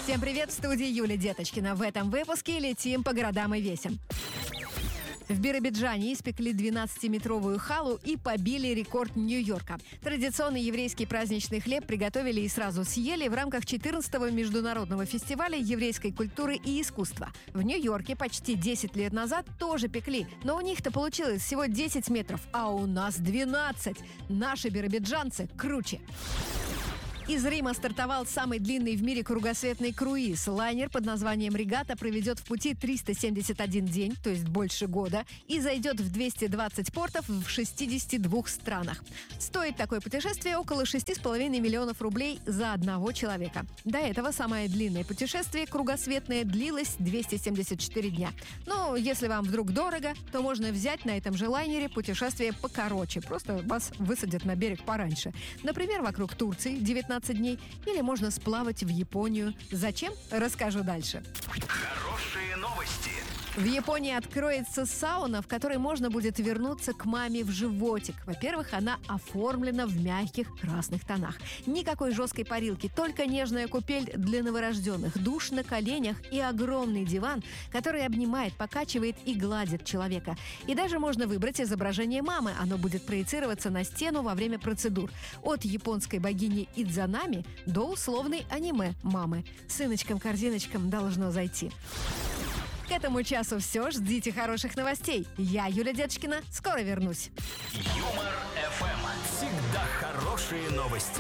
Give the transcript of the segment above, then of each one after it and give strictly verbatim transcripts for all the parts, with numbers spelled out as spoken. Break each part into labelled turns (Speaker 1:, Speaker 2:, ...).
Speaker 1: Всем привет, в студии Юлия Деточкина. В этом выпуске летим по городам и весям. В Биробиджане испекли двенадцатиметровую халу и побили рекорд Нью-Йорка. Традиционный еврейский праздничный хлеб приготовили и сразу съели в рамках четырнадцатого международного фестиваля еврейской культуры и искусства. В Нью-Йорке почти десять лет назад тоже пекли, но у них-то получилось всего десять метров, а у нас двенадцать. Наши биробиджанцы круче. Из Рима стартовал самый длинный в мире кругосветный круиз. Лайнер под названием «Регата» проведет в пути триста семьдесят один день, то есть больше года, и зайдет в двести двадцать портов в шестидесяти двух странах. Стоит такое путешествие около шести с половиной миллионов рублей за одного человека. До этого самое длинное путешествие кругосветное длилось двести семьдесят четыре дня. Но если вам вдруг дорого, то можно взять на этом же лайнере путешествие покороче. Просто вас высадят на берег пораньше. Например, вокруг Турции девятнадцать дней, или можно сплавать в Японию. Зачем? Расскажу дальше.
Speaker 2: Хорошие новости.
Speaker 1: В Японии откроется сауна, в которой можно будет вернуться к маме в животик. Во-первых, она оформлена в мягких красных тонах. Никакой жесткой парилки, только нежная купель для новорожденных, душ на коленях и огромный диван, который обнимает, покачивает и гладит человека. И даже можно выбрать изображение мамы. Оно будет проецироваться на стену во время процедур. От японской богини Идзанами до условной аниме мамы. Сыночкам-корзиночкам должно зайти. К этому часу все. Ждите хороших новостей. Я, Юлия Деточкина, скоро вернусь.
Speaker 2: Юмор эф эм. Всегда хорошие новости.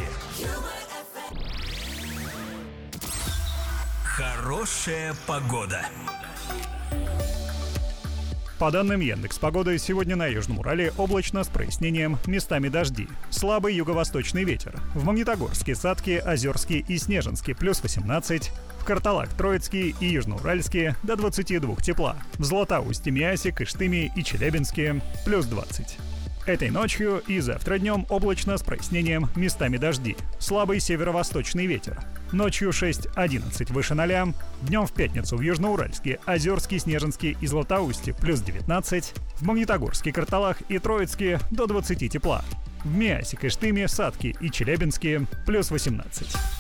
Speaker 2: Хорошая погода.
Speaker 3: По данным Яндекс.Погоды, сегодня на Южном Урале облачно с прояснением, местами дожди. Слабый юго-восточный ветер. В Магнитогорске, Сатке, Озерске и Снежинске плюс восемнадцать. В Карталак, Троицке и Южноуральске до двадцати двух тепла. В Златоусте, Миасе, Кыштыме и Челябинске плюс двадцать. Этой ночью и завтра днем облачно с прояснением, местами дожди. Слабый северо-восточный ветер. Ночью шесть-одиннадцать выше ноля. Днем в пятницу в Южноуральске, Озерске, Снежинске и Златоусте плюс девятнадцать. В Магнитогорске, Карталах и Троицке до двадцати тепла. В Миасе, Кыштыме, Сатке и Челябинске плюс восемнадцать.